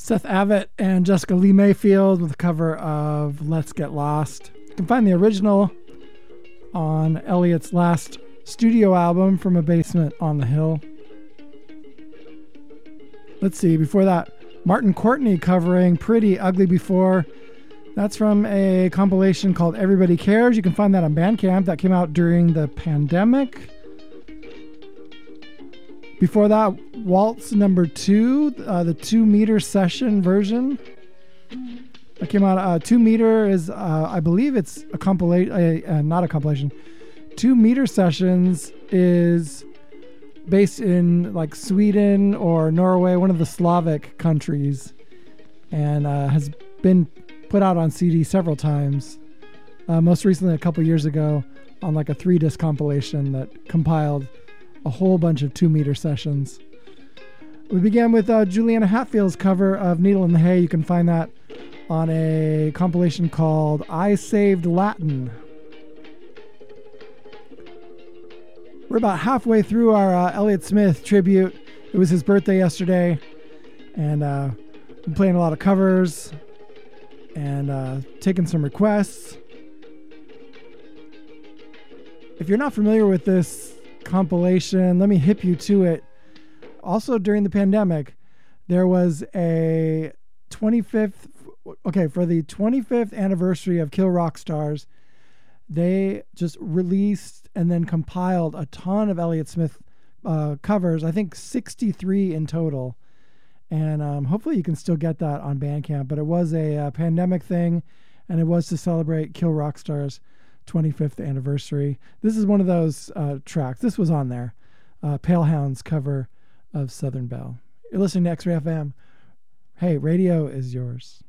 Seth Avett and Jessica Lee Mayfield with a cover of Let's Get Lost. You can find the original on Elliot's last studio album, From a Basement on the Hill. Let's see, before that, Martin Courtney covering Pretty Ugly Before. That's from a compilation called Everybody Cares. You can find that on Bandcamp. That came out during the pandemic. Before that, Waltz number 2, the 2 meter session version. That came out. 2 meter is, I believe it's a compilation, not a compilation. 2 meter sessions is based in like Sweden or Norway, one of the Slavic countries, and has been put out on CD several times. Most recently, a couple years ago, on like a 3-disc compilation that compiled a whole bunch of 2 meter sessions. We began with Juliana Hatfield's cover of Needle in the Hay. You can find that on a compilation called I Saved Latin. We're about halfway through our Elliott Smith tribute. It was his birthday yesterday, and I'm playing a lot of covers and taking some requests. If you're not familiar with this compilation, let me hip you to it. Also, during the pandemic, there was a 25th, for the 25th anniversary of Kill Rock Stars, they just released and then compiled a ton of Elliott Smith covers, I think 63 in total. And hopefully you can still get that on Bandcamp, but it was a pandemic thing, and it was to celebrate Kill Rock Stars' 25th anniversary. This is one of those tracks. This was on there. Palehound's cover of Southern Belle. You're listening to X-Ray FM. Hey, radio is yours.